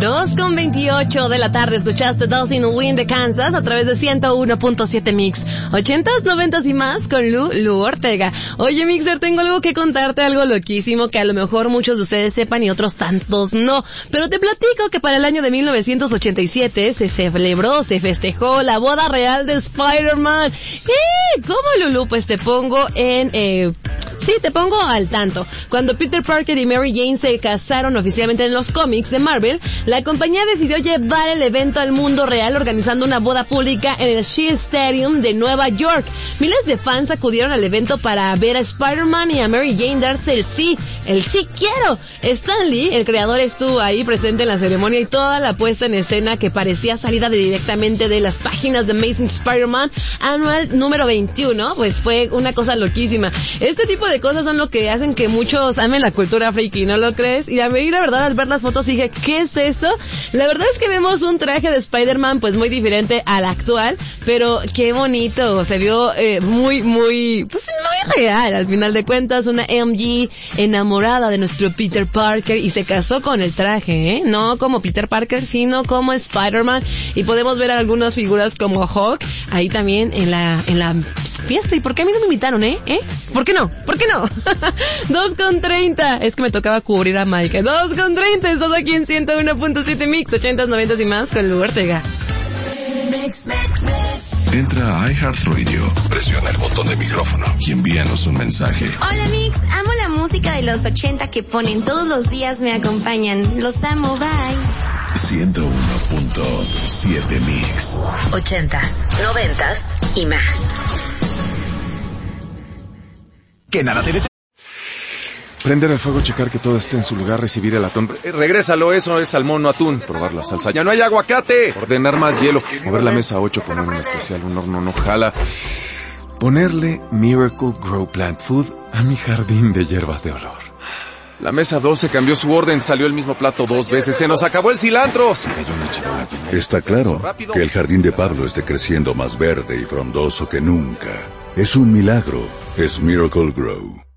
2:28 de la tarde, escuchaste Dancing Wind de Kansas a través de 101.7 Mix. 80s, 90s y más con Lu Ortega. Oye, Mixer, tengo algo que contarte, algo loquísimo que a lo mejor muchos de ustedes sepan y otros tantos no. Pero te platico que para el año de 1987 se festejó la boda real de Spider-Man. ¿Cómo, Lulu? Pues te pongo te pongo al tanto. Cuando Peter Parker y Mary Jane se casaron oficialmente en los cómics de Marvel, la compañía decidió llevar el evento al mundo real organizando una boda pública en el Shea Stadium de Nueva York. Miles de fans acudieron al evento para ver a Spider-Man y a Mary Jane darse el sí quiero. Stan Lee, el creador, estuvo ahí presente en la ceremonia y toda la puesta en escena que parecía salida directamente de las páginas de Amazing Spider-Man Anual número 21, pues fue una cosa loquísima. Este tipo de cosas son lo que hacen que muchos amen la cultura freaky, ¿no lo crees? Y a mí, la verdad, al ver las fotos dije, ¿qué es esto? La verdad es que vemos un traje de Spider-Man pues muy diferente al actual, pero qué bonito, se vio muy real. Al final de cuentas, una MJ enamorada de nuestro Peter Parker y se casó con el traje, no como Peter Parker, sino como Spider-Man, y podemos ver algunas figuras como Hulk ahí también en la fiesta. ¿Y por qué a mí no me invitaron, ¿Por qué no? 2:30, es que me tocaba cubrir a Mike. 2:30, estás aquí en 101.7 Mix, 80s, 90s y más con Lu Ortega. Entra a iHeartRadio, presiona el botón de micrófono y envíanos un mensaje. Hola Mix, amo la música de los 80 que ponen todos los días, me acompañan. Los amo, bye. 101.7 Mix. 80s, 90s y más. Que nada te Prender el fuego, checar que todo esté en su lugar, recibir el atún. Regrésalo, eso es salmón, no atún. Probar la salsa. ¡Ya no hay aguacate! Ordenar más hielo. Mover la mesa 8, poner un especial, un horno no jala. Ponerle Miracle Grow Plant Food a mi jardín de hierbas de olor. La mesa 12 cambió su orden, salió el mismo plato 2 veces. ¡Se nos acabó el cilantro! Se cayó una charola. Está claro que el jardín de Pablo esté creciendo más verde y frondoso que nunca. Es un milagro. Es Miracle Grow.